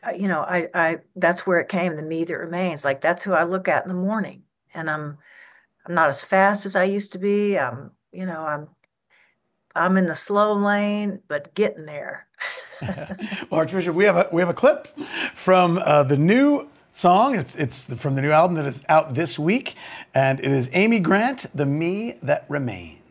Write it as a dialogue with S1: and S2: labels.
S1: I that's where it came, the me that remains. Like that's who I look at in the morning. And I'm not as fast as I used to be. I'm in the slow lane, but getting there.
S2: Well, Archbishop, we have a clip from the new song. It's from the new album that is out this week, and it is Amy Grant, "The Me That Remains."